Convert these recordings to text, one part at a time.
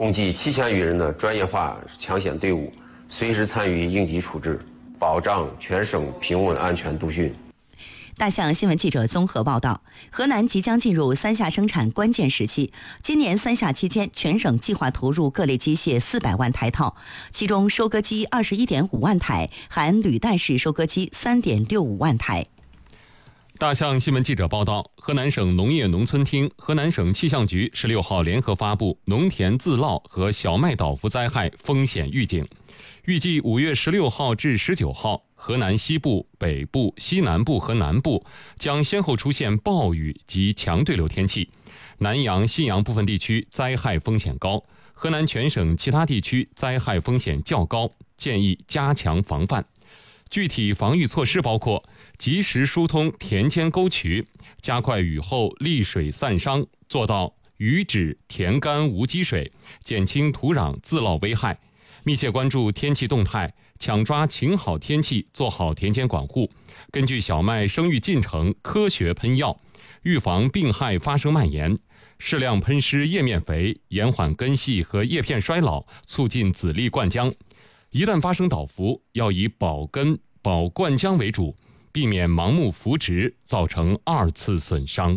共计7000余人的专业化抢险队伍，随时参与应急处置，保障全省平稳安全度汛。 大象新闻记者综合报道，河南即将进入三下生产关键时期。今年三下期间，全省计划投入各类机械400万台套，其中收割机21.5万台，含履带式收割机3.65万台。 大象新闻记者报道，河南省农业农村厅、河南省气象局16号联合发布农田自涝和小麦倒伏灾害风险预警，预计5月16号至19号。河南西部、北部、西南部和南部将先后出现暴雨及强对流天气，南阳、信阳部分地区灾害风险高，河南全省其他地区灾害风险较高，建议加强防范。具体防御措施包括及时疏通田间沟渠，加快雨后沥水散伤，做到雨止田干无积水，减轻土壤自涝危害，密切关注天气动态，抢抓晴好天气，做好田间管护，根据小麦生育进程科学喷药，预防病害发生蔓延，适量喷施叶面肥，延缓根系和叶片衰老，促进籽粒灌浆。一旦发生倒伏，要以保根、保灌浆为主，避免盲目扶植，造成2次损伤。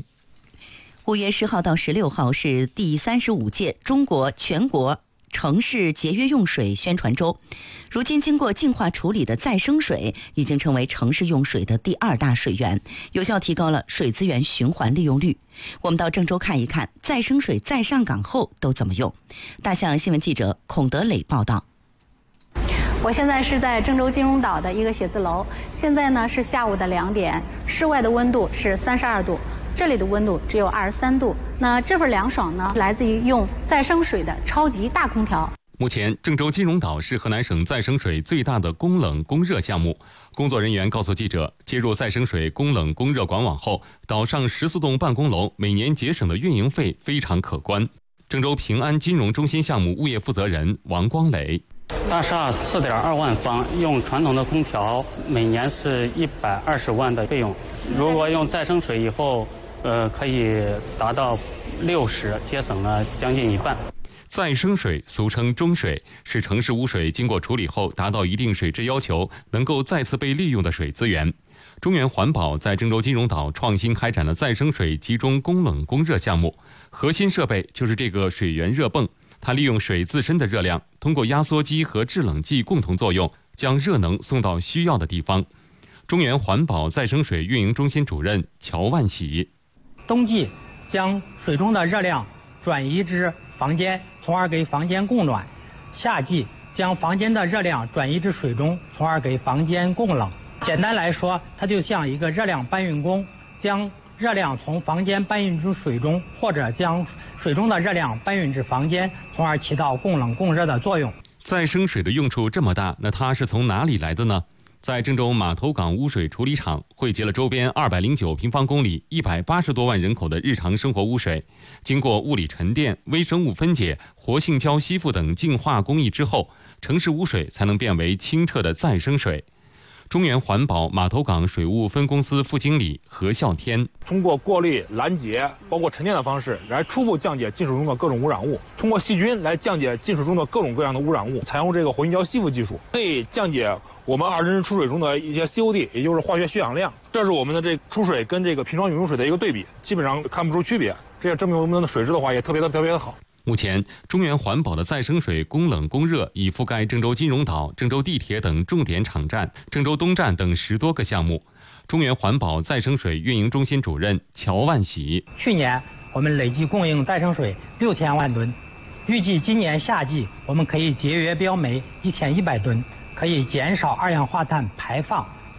5月10号到16号是第35届中国全国城市节约用水宣传周。如今经过净化处理的再生水已经成为城市用水的第2大水源，有效提高了水资源循环利用率。我们到郑州看一看再生水再上岗后都怎么用。大象新闻记者孔德磊报道。 我现在是在郑州金融岛的一个写字楼，现在呢是下午的2点，室外的温度是32度，这里的温度只有23度。那这份凉爽呢，来自于用再生水的超级大空调。 目前，郑州金融岛是河南省再生水最大的供冷供热项目。工作人员告诉记者，接入再生水供冷供热管网后，岛上14栋办公楼每年节省的运营费非常可观。郑州平安金融中心项目物业负责人王光磊。 大厦4.2万方，用传统的空调每年是120万的费用。如果用再生水以后，可以达到60%，节省了将近一半。 再生水俗称中水，是城市污水经过处理后达到一定水质要求，能够再次被利用的水资源。中原环保在郑州金融岛创新开展了再生水集中供冷供热项目，核心设备就是这个水源热泵。它利用水自身的热量，通过压缩机和制冷剂共同作用，将热能送到需要的地方。中原环保再生水运营中心主任乔万喜： 冬季将水中的热量转移至房间，从而给房间供暖；夏季将房间的热量转移至水中，从而给房间供冷。简单来说，它就像一个热量搬运工，将热量从房间搬运至水中，或者将水中的热量搬运至房间，从而起到供冷供热的作用。 再生水的用处这么大，那它是从哪里来的呢？在郑州码头港污水处理厂汇集了周边209平方公里、180多万人口的日常生活污水，经过物理沉淀、微生物分解、活性胶吸附等净化工艺之后，城市污水才能变为清澈的再生水。中原环保码头港水务分公司副经理何孝天： 通过过滤、拦截，包括沉淀的方式，来初步降解进水中的各种污染物；通过细菌来降解进水中的各种各样的污染物。采用这个活性胶吸附技术，可以降解我们20日出水中的一些 COD， 也就是化学血氧量。这是我们的这出水跟这个平常饮用水的一个对比，基本上看不出区别。这也证明我们的水质的话也特别的好。 目前，中原环保的再生水供冷供热已覆盖郑州金融岛、郑州地铁等重点场站、郑州东站等10多个项目。中原环保再生水运营中心主任乔万喜： 去年我们累计供应再生水6000万吨，预计今年夏季我们可以节约标煤1100吨，可以减少二氧化碳排放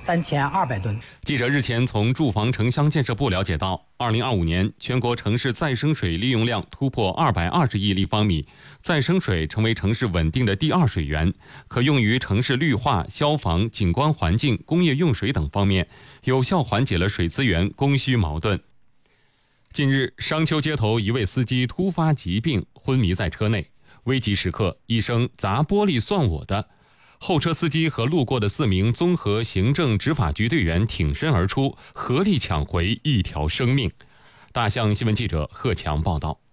3200吨。 记者日前从住房城乡建设部了解到，2025年全国城市再生水利用量突破220亿立方米，再生水成为城市稳定的第2水源，可用于城市绿化、消防、景观环境、工业用水等方面，有效缓解了水资源供需矛盾。近日，商丘街头一位司机突发疾病，昏迷在车内，危急时刻，一声砸玻璃算我的，后车司机和路过的4名综合行政执法局队员挺身而出，合力抢回一条生命。大象新闻记者贺强报道。